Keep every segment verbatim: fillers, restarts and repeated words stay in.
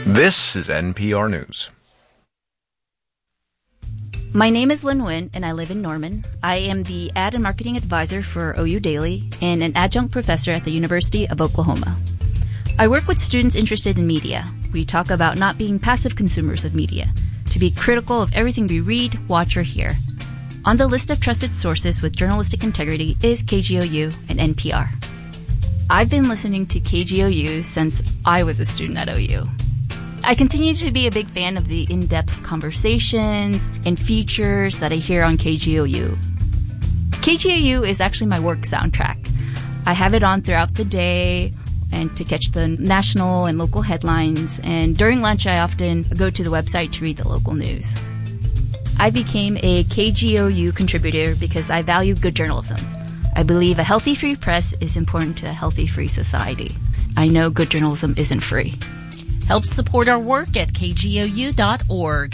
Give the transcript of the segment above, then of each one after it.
This is N P R News. My name is Lynn Nguyen, and I live in Norman. I am the Ad and Marketing Advisor for O U Daily and an adjunct professor at the University of Oklahoma. I work with students interested in media. We talk about not being passive consumers of media, to be critical of everything we read, watch, or hear. On the list of trusted sources with journalistic integrity is K G O U and N P R. I've been listening to K G O U since I was a student at O U. I continue to be a big fan of the in-depth conversations and features that I hear on K G O U. K G O U is actually my work soundtrack. I have it on throughout the day and to catch the national and local headlines, and during lunch I often go to the website to read the local news. I became a K G O U contributor because I value good journalism. I believe a healthy free press is important to a healthy free society. I know good journalism isn't free. Help support our work at k g o u dot org.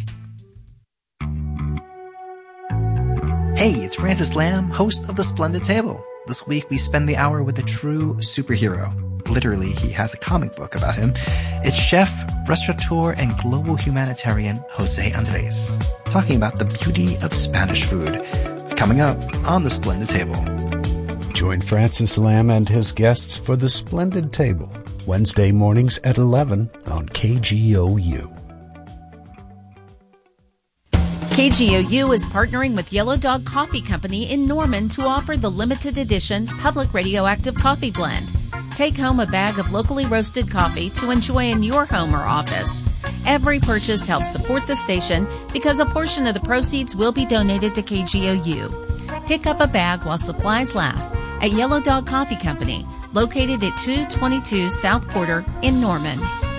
Hey, it's Francis Lam, host of The Splendid Table. This week we spend the hour with a true superhero. Literally, he has a comic book about him. It's chef, restaurateur, and global humanitarian Jose Andres, talking about the beauty of Spanish food. It's coming up on The Splendid Table. Join Francis Lam and his guests for The Splendid Table, Wednesday mornings at eleven on K G O U. K G O U is partnering with Yellow Dog Coffee Company in Norman to offer the limited edition Public Radioactive Coffee Blend. Take home a bag of locally roasted coffee to enjoy in your home or office. Every purchase helps support the station because a portion of the proceeds will be donated to K G O U. Pick up a bag while supplies last at Yellow Dog Coffee Company, located at two twenty-two South Porter in Norman.